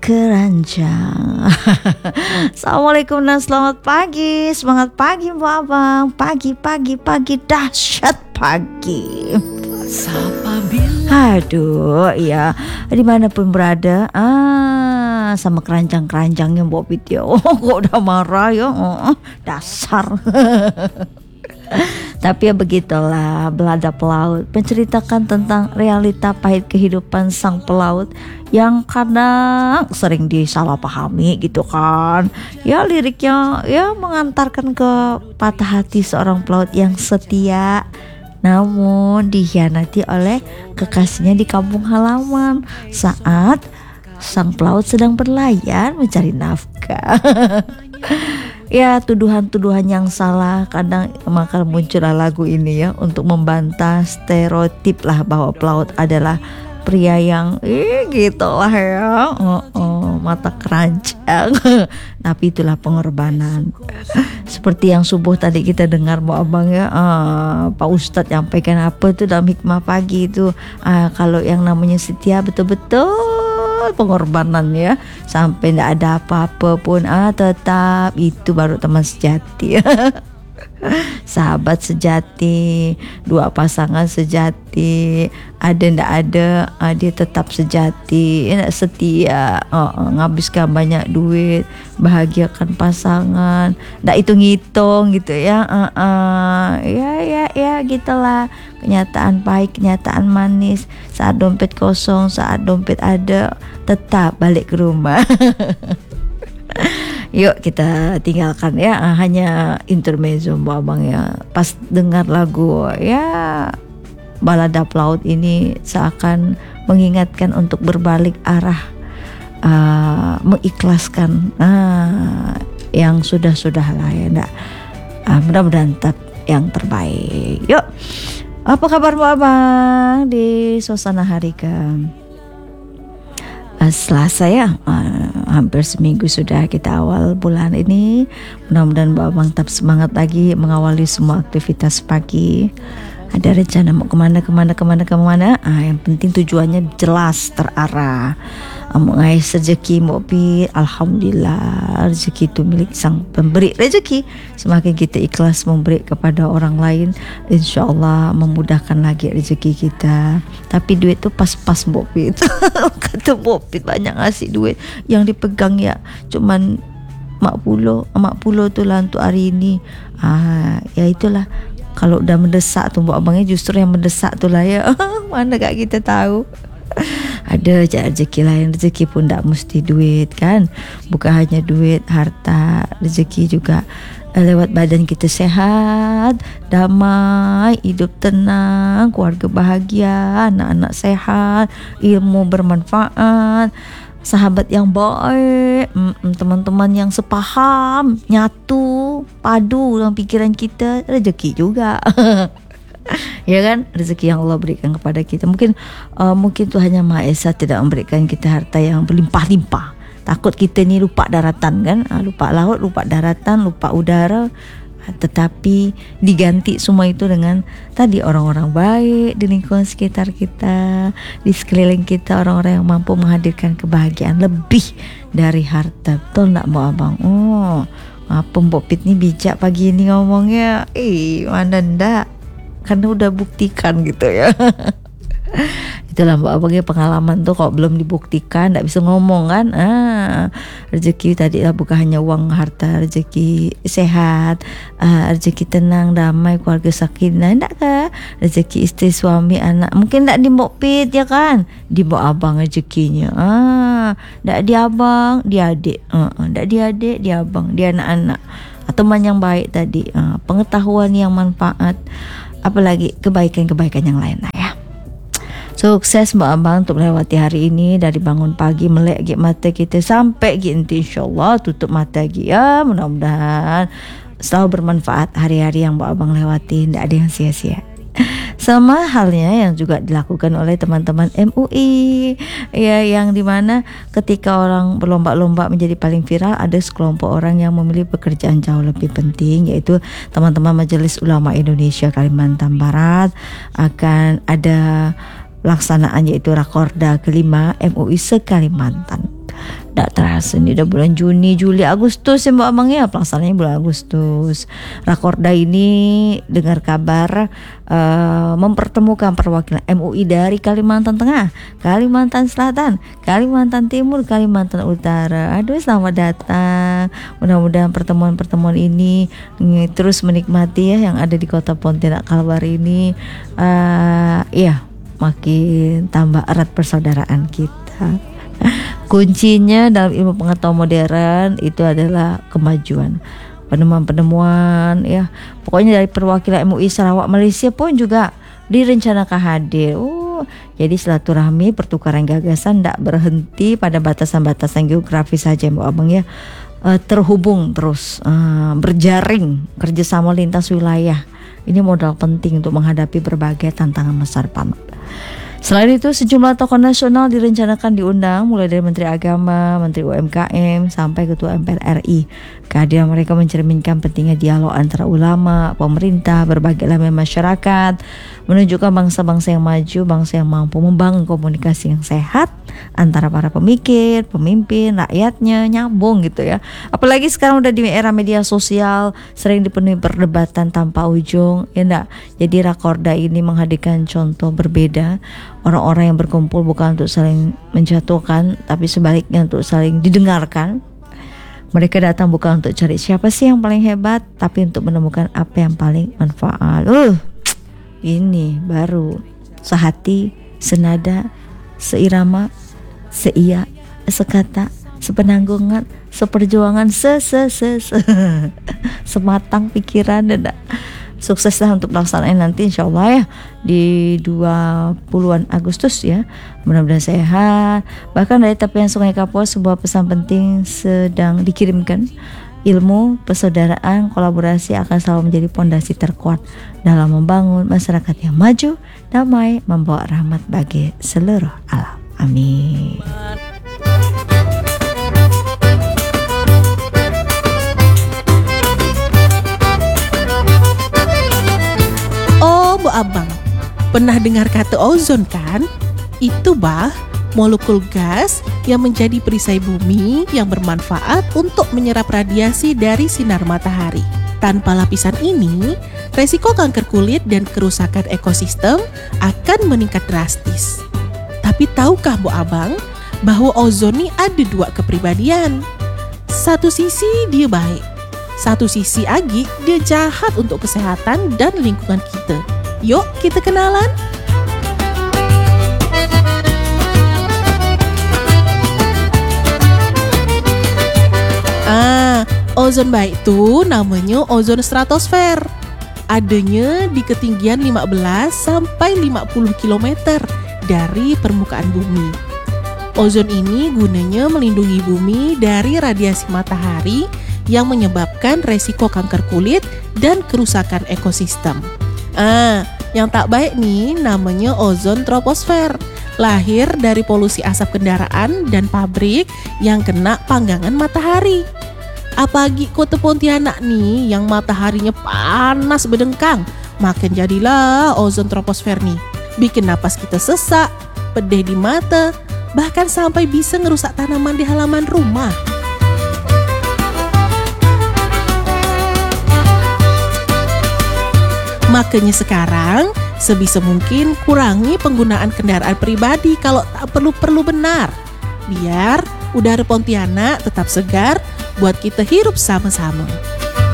keranjang. Assalamualaikum dan selamat pagi. Semangat pagi Bu Abang. Pagi dahsyat pagi. Aduh, ya dimanapun berada, sama keranjang-keranjangnya Mbok Pit ya. Kok udah marah ya, dasar. Tapi ya begitulah, Balada Pelaut menceritakan tentang realita pahit kehidupan sang pelaut yang kadang sering disalahpahami gitu kan. Ya liriknya ya mengantarkan ke patah hati seorang pelaut yang setia, namun dikhianati oleh kekasihnya di kampung halaman saat sang pelaut sedang berlayar mencari nafkah. Ya, tuduhan-tuduhan yang salah kadang, maka muncullah lagu ini ya untuk membantah stereotip lah bahwa pelaut adalah pria yang gitulah ya, mata keranjang. Tapi itulah pengorbanan. Seperti yang subuh tadi kita dengar Bu Abang ya, Pak Ustadz nyampaikan apa itu dalam hikmah pagi itu, kalau yang namanya setia betul-betul pengorbanan ya, sampai tidak ada apa-apa pun tetap itu baru teman sejati. Sahabat sejati, dua pasangan sejati, ada ndak ada, dia tetap sejati, setia, ngabiskan banyak duit, bahagiakan pasangan, ndak hitung-hitung gitu ya, ya gitulah, kenyataan pahit, kenyataan manis, saat dompet kosong, saat dompet ada, tetap balik ke rumah. Yuk kita tinggalkan ya, hanya intermezzo Bu Abang ya. Pas dengar lagu ya Balada Pelaut ini seakan mengingatkan untuk berbalik arah, mengikhlaskan yang sudah-sudah lah ya, mudah-mudahan tetap yang terbaik. Yuk, apa kabar Bu Abang di suasana hari ke Selasa ya, hampir seminggu sudah kita awal bulan ini. Mudah-mudahan Bu Abang tetap semangat lagi mengawali semua aktivitas pagi. Ada rencana mau kemana? Yang penting tujuannya jelas, terarah. Mengais rezeki Mbok Pit, alhamdulillah rezeki itu milik sang pemberi rezeki. Semakin kita ikhlas memberi kepada orang lain, insya Allah memudahkan lagi rezeki kita. Tapi duit itu pas-pas Mbok Pit. Kata Mbok Pit banyak ngasih duit, yang dipegang ya cuman mak pulo tuh lah untuk hari ini. Ya itulah, kalau udah mendesak tuh Mbok Abangnya justru yang mendesak tuh lah ya. Mana gak kita tahu. Ada rezeki lain, rezeki pun tak mesti duit kan. Bukan hanya duit, harta, rezeki juga lewat badan kita sehat, damai, hidup tenang, keluarga bahagia, anak-anak sehat, ilmu bermanfaat, sahabat yang baik, teman-teman yang sepaham, nyatu, padu dalam pikiran kita, rezeki juga. Ya kan, rezeki yang Allah berikan kepada kita. Mungkin Tuhan Yang Maha Esa tidak memberikan kita harta yang berlimpah-limpah. Takut kita ni lupa daratan kan, lupa laut, lupa daratan, lupa udara. Tetapi diganti semua itu dengan tadi orang-orang baik di lingkungan sekitar kita, di sekeliling kita, orang-orang yang mampu menghadirkan kebahagiaan lebih dari harta. Betul enggak Bu Abang? Apa Mbok Pit ni bijak pagi ini ngomongnya. Mana ndak? Karena udah buktikan gitu ya. Itulah Mbak Abangnya pengalaman tuh, kalau belum dibuktikan nggak bisa ngomong kan. Rezeki tadi lah bukan hanya uang harta, rezeki sehat, rezeki tenang, damai, keluarga sakinah, enggak kah? Rezeki istri, suami, anak. Mungkin enggak di Mbok Pit ya kan, di Mbok Abang rezekinya. Enggak di abang, di adik. Enggak di adik, di abang, di anak-anak. Teman yang baik tadi, pengetahuan yang manfaat, apalagi kebaikan-kebaikan yang lain lah ya. Sukses Mbak Abang untuk melewati hari ini, dari bangun pagi melek gig mata kita sampai gig nanti insyaallah tutup mata gig ya. Mudah-mudahan selalu bermanfaat hari-hari yang Mbak Abang lewati, tidak ada yang sia-sia. Sama halnya yang juga dilakukan oleh teman-teman MUI ya, yang dimana ketika orang berlomba-lomba menjadi paling viral, ada sekelompok orang yang memilih pekerjaan jauh lebih penting, yaitu teman-teman Majelis Ulama Indonesia Kalimantan Barat. Akan ada pelaksanaan yaitu Rakorda kelima MUI se-Kalimantan. Tidak terasa ini udah bulan Juni, Juli, Agustus ya Mbak Amang ya, pelaksanaannya bulan Agustus. Rakorda ini dengar kabar mempertemukan perwakilan MUI dari Kalimantan Tengah, Kalimantan Selatan, Kalimantan Timur, Kalimantan Utara. Aduh, selamat datang. Mudah-mudahan pertemuan-pertemuan ini terus menikmati ya yang ada di Kota Pontianak Kalbar ini. Ya, makin tambah erat persaudaraan kita. Kuncinya dalam ilmu pengetahuan modern itu adalah kemajuan, penemuan-penemuan ya. Pokoknya dari perwakilan MUI Sarawak Malaysia pun juga direncanakan hadir. Jadi silaturahmi pertukaran gagasan tidak berhenti pada batasan-batasan geografis saja Mbak Abang ya. Terhubung terus, berjaring, kerjasama lintas wilayah. Ini modal penting untuk menghadapi berbagai tantangan masa depan. Selain itu, sejumlah tokoh nasional direncanakan diundang, mulai dari Menteri Agama, Menteri UMKM, sampai Ketua MPR RI. Kehadiran mereka mencerminkan pentingnya dialog antara ulama, pemerintah, berbagai elemen masyarakat, menunjukkan bangsa-bangsa yang maju, bangsa yang mampu membangun komunikasi yang sehat antara para pemikir, pemimpin, rakyatnya, nyambung gitu ya. Apalagi sekarang udah di era media sosial, sering dipenuhi perdebatan tanpa ujung, ya enggak? Jadi Rakorda ini menghadirkan contoh berbeda. Orang-orang yang berkumpul bukan untuk saling menjatuhkan, tapi sebaliknya untuk saling didengarkan. Mereka datang bukan untuk cari siapa sih yang paling hebat, tapi untuk menemukan apa yang paling manfaat. Ini baru sehati, senada, seirama, seia, sekata, sepenanggungan, seperjuangan, sematang pikiran dan sukseslah untuk pelaksanaan nanti insyaallah ya di 20-an Agustus ya. Mudah-mudahan sehat. Bahkan dari tepian Sungai Kapuas sebuah pesan penting sedang dikirimkan. Ilmu, persaudaraan, kolaborasi akan selalu menjadi pondasi terkuat dalam membangun masyarakat yang maju, damai, membawa rahmat bagi seluruh alam. Amin. Bu Abang, pernah dengar kata ozon kan? Itu molekul gas yang menjadi perisai bumi yang bermanfaat untuk menyerap radiasi dari sinar matahari. Tanpa lapisan ini, resiko kanker kulit dan kerusakan ekosistem akan meningkat drastis. Tapi tahukah Bu Abang bahwa ozon ini ada dua kepribadian? Satu sisi dia baik, satu sisi lagi dia jahat untuk kesehatan dan lingkungan kita. Yuk kita kenalan. Ozon baik itu namanya ozon stratosfer. Adanya di ketinggian 15 sampai 50 km dari permukaan bumi. Ozon ini gunanya melindungi bumi dari radiasi matahari yang menyebabkan resiko kanker kulit dan kerusakan ekosistem. Yang tak baik nih namanya ozon troposfer. Lahir dari polusi asap kendaraan dan pabrik yang kena panggangan matahari. Apalagi Kota Pontianak nih yang mataharinya panas berdengkang, makin jadilah ozon troposfer nih. Bikin napas kita sesak, pedih di mata, bahkan sampai bisa ngerusak tanaman di halaman rumah. Makanya sekarang sebisa mungkin kurangi penggunaan kendaraan pribadi kalau tak perlu-perlu benar. Biar udara Pontianak tetap segar buat kita hirup sama-sama.